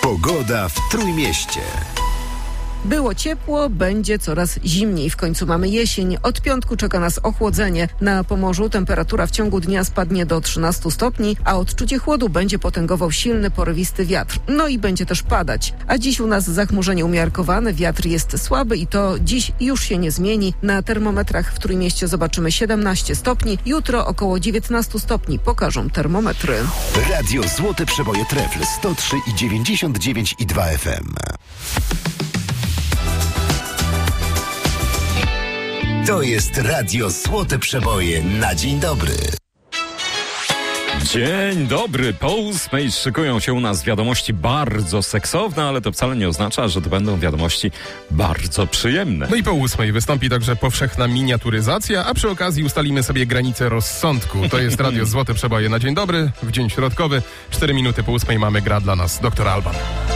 Pogoda w Trójmieście. Było ciepło, będzie coraz zimniej. W końcu mamy jesień. Od piątku czeka nas ochłodzenie. Na Pomorzu temperatura w ciągu dnia spadnie do 13 stopni, a odczucie chłodu będzie potęgował silny, porywisty wiatr. No i będzie też padać. A dziś u nas zachmurzenie umiarkowane, wiatr jest słaby i to dziś już się nie zmieni. Na termometrach w Trójmieście zobaczymy 17 stopni. Jutro około 19 stopni pokażą termometry. Radio Złote Przeboje Trefl 103,99,2 FM. To jest Radio Złote Przeboje na dzień dobry. Dzień dobry, po 8:00 szykują się u nas wiadomości bardzo seksowne, ale to wcale nie oznacza, że to będą wiadomości bardzo przyjemne. No i po 8:00 wystąpi także powszechna miniaturyzacja, a przy okazji ustalimy sobie granice rozsądku. To jest Radio Złote Przeboje na dzień dobry, w dzień środkowy. 4 minuty po 8:00 mamy gra dla nas Dr. Alban.